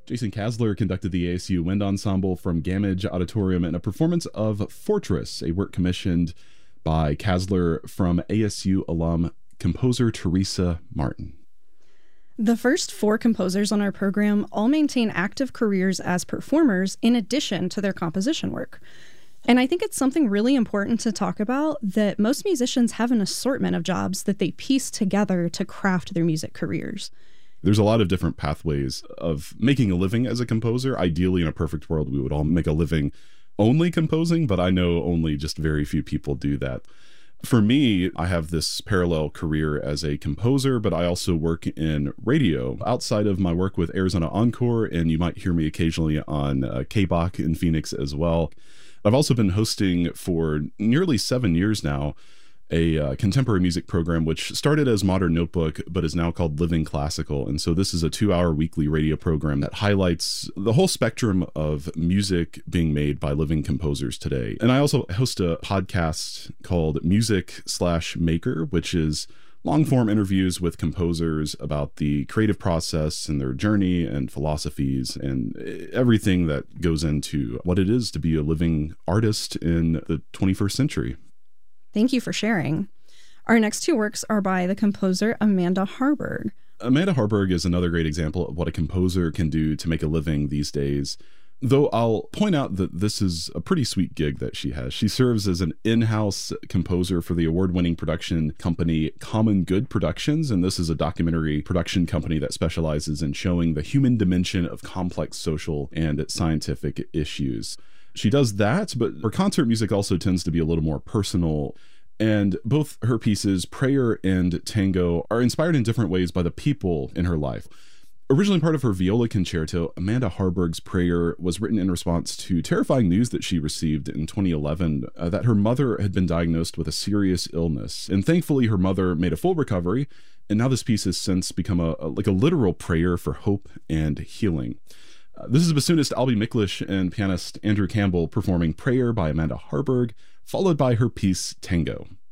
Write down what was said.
Jason Kasler conducted the ASU Wind Ensemble from Gamage Auditorium in a performance of Fortress, a work commissioned by Kasler from ASU alum composer Teresa Martin. The first 4 composers on our program all maintain active careers as performers in addition to their composition work. And I think it's something really important to talk about, that most musicians have an assortment of jobs that they piece together to craft their music careers. There's a lot of different pathways of making a living as a composer. Ideally, in a perfect world, we would all make a living only composing, but I know only just very few people do that. For me, I have this parallel career as a composer, but I also work in radio outside of my work with Arizona Encore, and you might hear me occasionally on KBOK in Phoenix as well. I've also been hosting for nearly 7 years now a contemporary music program, which started as Modern Notebook, but is now called Living Classical. And so this is a 2-hour weekly radio program that highlights the whole spectrum of music being made by living composers today. And I also host a podcast called Music/Maker, which is long-form interviews with composers about the creative process and their journey and philosophies and everything that goes into what it is to be a living artist in the 21st century. Thank you for sharing. Our next 2 works are by the composer Amanda Harburg. Amanda Harburg is another great example of what a composer can do to make a living these days. Though I'll point out that this is a pretty sweet gig that she has. She serves as an in-house composer for the award-winning production company Common Good Productions, and this is a documentary production company that specializes in showing the human dimension of complex social and scientific issues. She does that, but her concert music also tends to be a little more personal. And both her pieces, Prayer and Tango, are inspired in different ways by the people in her life. Originally part of her viola concerto, Amanda Harburg's Prayer was written in response to terrifying news that she received in 2011 that her mother had been diagnosed with a serious illness. And thankfully, her mother made a full recovery. And now this piece has since become a literal prayer for hope and healing. This is bassoonist Albie Miklish and pianist Andrew Campbell performing Prayer by Amanda Harburg, followed by her piece Tango.